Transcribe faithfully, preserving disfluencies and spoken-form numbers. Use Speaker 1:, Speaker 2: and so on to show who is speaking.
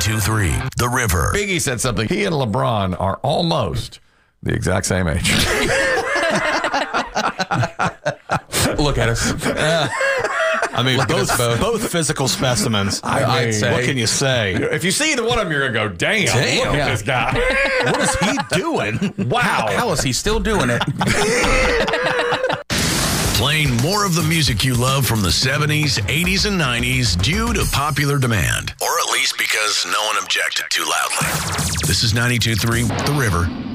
Speaker 1: ninety-two three The River.
Speaker 2: Biggie said something. He and LeBron are almost the exact same age.
Speaker 3: Look at us. Uh, I mean, both, both both physical specimens.
Speaker 2: I
Speaker 3: I'd
Speaker 2: mean,
Speaker 3: say. What can you say?
Speaker 2: If you see either one of them, you're going to go, damn,
Speaker 3: Damn.
Speaker 2: look at
Speaker 3: Yeah.
Speaker 2: this guy.
Speaker 3: What is he doing?
Speaker 2: Wow.
Speaker 4: How, how is he still doing it?
Speaker 1: Playing more of the music you love from the seventies, eighties, and nineties due to popular demand. Or at least because no one objected too loudly. This is ninety-two three The River.